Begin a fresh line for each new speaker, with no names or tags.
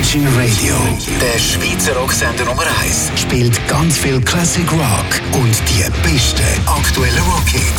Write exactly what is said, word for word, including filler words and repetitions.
Virgin Radio.
Der Schweizer Rocksender Nummer eins
Spielt ganz viel Classic Rock und die besten aktuellen Rockhits.